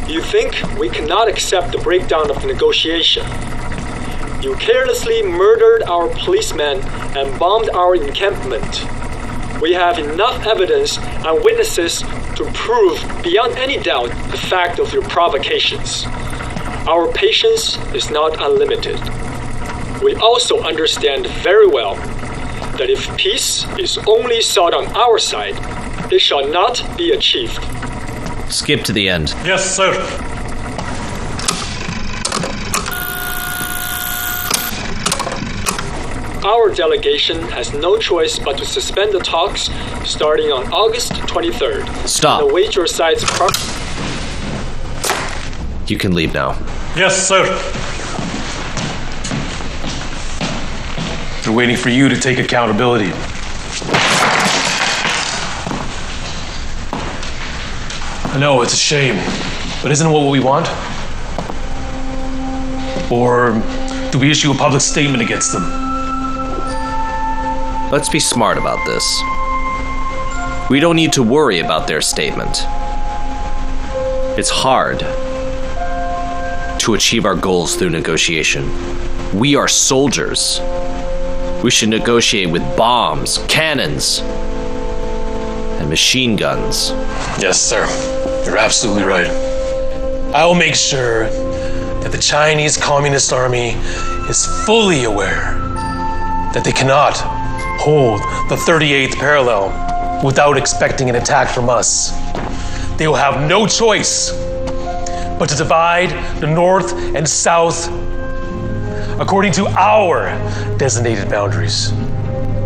You think we cannot accept the breakdown of the negotiation. You carelessly murdered our policemen and bombed our encampment. We have enough evidence and witnesses to prove beyond any doubt the fact of your provocations. Our patience is not unlimited. We also understand very well that if peace is only sought on our side, it shall not be achieved. Skip to the end. Yes, sir. Our delegation has no choice but to suspend the talks starting on August 23rd. Stop. And await your side's You can leave now. Yes, sir. They're waiting for you to take accountability. I know, it's a shame, but isn't it what we want? Or do we issue a public statement against them? Let's be smart about this. We don't need to worry about their statement. It's hard to achieve our goals through negotiation. We are soldiers. We should negotiate with bombs, cannons, and machine guns. Yes, sir. You're absolutely right. I will make sure that the Chinese Communist Army is fully aware that they cannot hold the 38th parallel without expecting an attack from us. They will have no choice but to divide the North and South according to our designated boundaries.